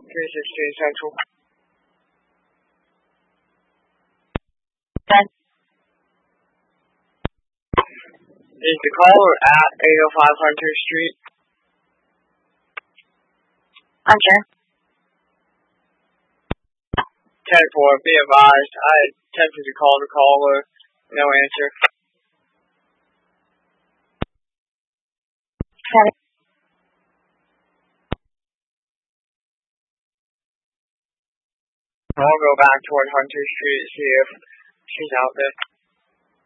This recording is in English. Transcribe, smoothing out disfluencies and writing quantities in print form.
316 Central. Yes. Is the caller at 805 Hunter Street? Hunter. 10-4, be advised. I attempted to call the caller. No answer. Okay. I'll go back toward Hunter Street, see if she's out there.